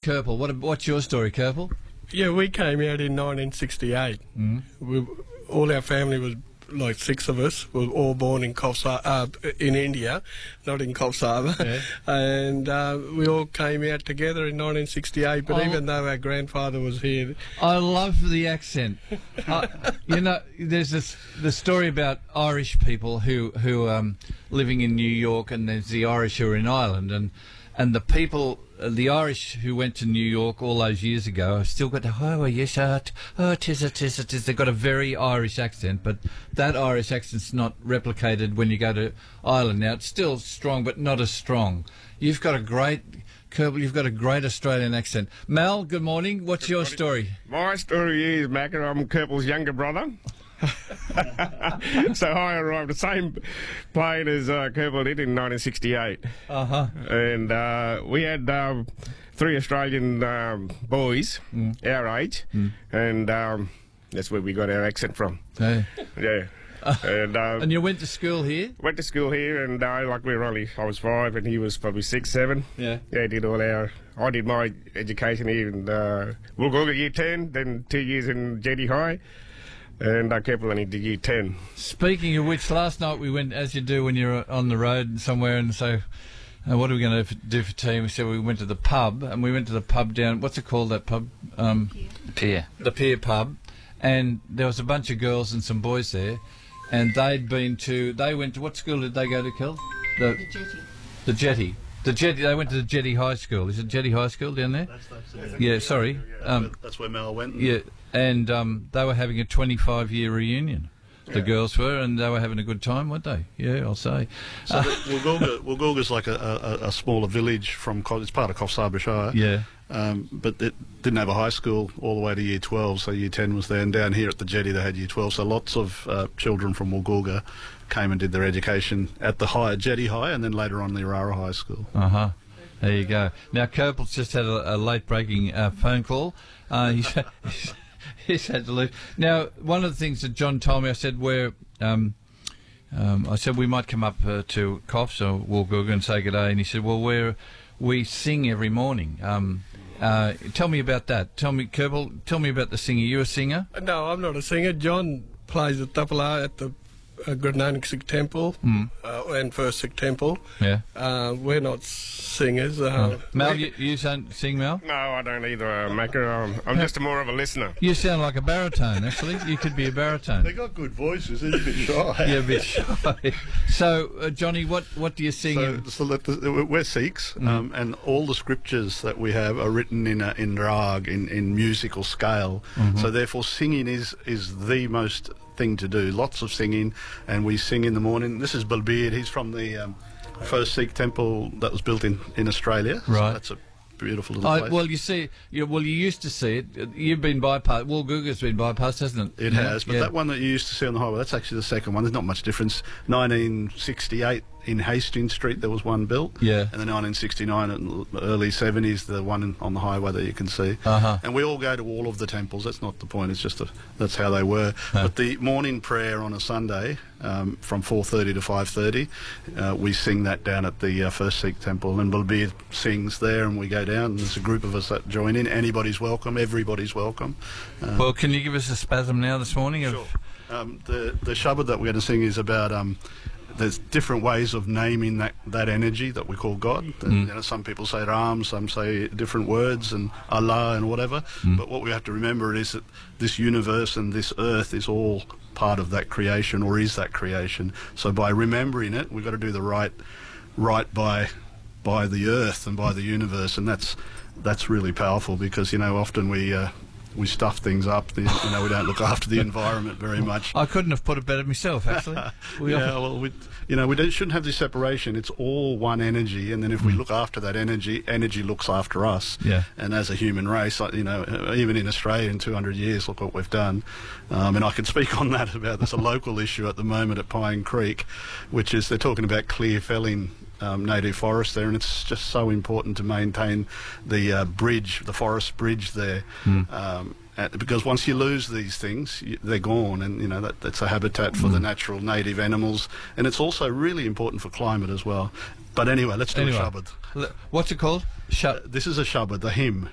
Kerpel. What's your story, Kerpel? Yeah, we came out in 1968. All our family was, like 6 of us, were all born in in India, not in Coffs Harbour. Yeah. And we all came out together in 1968, but even though our grandfather was here... I love the accent. You know, there's the story about Irish people who living in New York, and there's the Irish who are in Ireland, and the people, the Irish who went to New York all those years ago, have still got the tis. They've got a very Irish accent, but that Irish accent's not replicated when you go to Ireland. Now, it's still strong, but not as strong. You've got a great, Kerpel, you've got a great Australian accent. Mal, good morning. What's your story? My story is, Mac, I'm Kerpel's younger brother. So I arrived the same plane as Kerpel did in 1968. And we had 3 Australian boys our age, and that's where we got our accent from. Hey. Yeah. And you went to school here? Went to school here, and I was 5 and he was probably 6, 7. Yeah. Yeah, I did my education here in Woolgoolga year 10, then 2 years in Jetty High. And Kerpel only did year 10. Speaking of which, last night we went, as you do when you're on the road somewhere, and so what are we going to do for tea? We said we went to the pub, and we went to the pub down, what's it called, that pub? Pier. The Pier pub. And there was a bunch of girls and some boys there, and they went to, what school did they go to, Kel? The Jetty. The Jetty. The Jetty, they went to the Jetty High School. Is it Jetty High School down there? That's Yeah, sorry. that's where Mel went. Yeah, and they were having a 25-year reunion. The girls were, and they were having a good time, weren't they? Yeah, I'll say. So Woolgoolga's like a smaller village it's part of Coffs Harbour Shire. Yeah. But it didn't have a high school all the way to year 12, so year 10 was there. And down here at the Jetty they had year 12, so lots of children from Woolgoolga came and did their education at the Jetty High, and then later on the Urara High School. There you go. Now, Kerpel's just had a late-breaking phone call. He's had to leave. Now, one of the things that John told me, I said I said we might come up to Coffs or Woolgoolga and say good day, and he said, well, we sing every morning. Tell me about that. Kerpel, tell me about the singer. You a singer? No, I'm not a singer. John plays the tabla at the Guru Nanak Sikh Temple and First Sikh Temple. Yeah. We're not singers. Mel, you don't sing, Mel? No, I don't either, Macca. I'm just more of a listener. You sound like a baritone, actually. You could be a baritone. They got good voices. They're a bit shy. Yeah, a bit shy. So, Johnny, what do you sing? We're Sikhs, and all the scriptures that we have are written in rag, in musical scale. So therefore, singing is the most thing to do. Lots of singing, and we sing in the morning. This is Balbir. He's from the first Sikh temple that was built in Australia. Right. So that's a beautiful little place. Well, you see, you used to see it. You've been bypassed. Woolgoolga's been bypassed, hasn't it? It has, but that one that you used to see on the highway, that's actually the second one. There's not much difference. 1968 in Hastings Street there was one built. Yeah. And then 1969 and early 70s the one on the highway that you can see. And we all go to all of the temples. That's not the point. It's just that's how they were. But the morning prayer on a Sunday from 4:30 to 5:30, we sing that down at the First Sikh Temple, and Balbir sings there, and we go down. And there's a group of us that join in. Anybody's welcome. Everybody's welcome. Well, can you give us a spasm now this morning? Sure. The Shabad that we're going to sing is about there's different ways of naming that energy that we call God. You know, some people say Ram, some say different words, and Allah and whatever. But what we have to remember is that this universe and this earth is all part of that creation, or is that creation. So by remembering it, we've got to do the right by the earth and by the universe, and that's really powerful, because often we stuff things up. We don't look after the environment very much. I couldn't have put it better myself, actually. We shouldn't have this separation. It's all one energy, and then if we look after that energy looks after us. Yeah. And as a human race, even in Australia in 200 years, look what we've done. And I can speak on that there's a local issue at the moment at Pine Creek, which is they're talking about clear felling native forest there, and it's just so important to maintain the forest bridge there, because once you lose these things, they're gone, and that's a habitat for the natural native animals, and it's also really important for climate as well. But anyway, let's do a Shabad. What's it called? This is a Shabad, the hymn.